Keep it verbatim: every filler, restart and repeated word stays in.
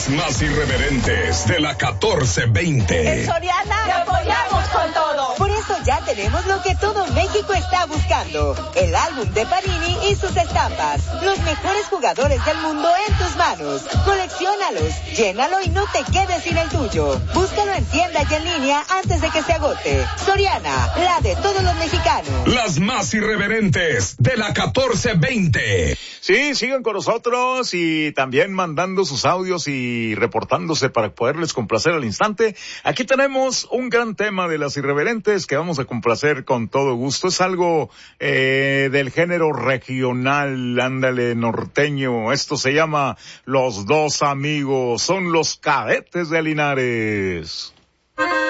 Más irreverentes de la catorce veinte. En Soriana te apoyamos con todo. Por eso ya tenemos lo que todo México está buscando: el álbum de Panini y sus estampas. Los mejores jugadores del mundo en tus manos. Colecciónalos, llénalo y no te quedes sin el tuyo. Búscalo en tienda y en línea antes de que se agote. Soriana, la de todos los mexicanos. Las más irreverentes de la catorce veinte. Sí, sigan con nosotros y también mandando sus audios y reportándose para poderles complacer al instante. Aquí tenemos un gran tema de las irreverentes que vamos a complacer con todo gusto. Es algo eh, del género regional, ándale, norteño. Esto se llama Los Dos Amigos, son los Cadetes de Linares.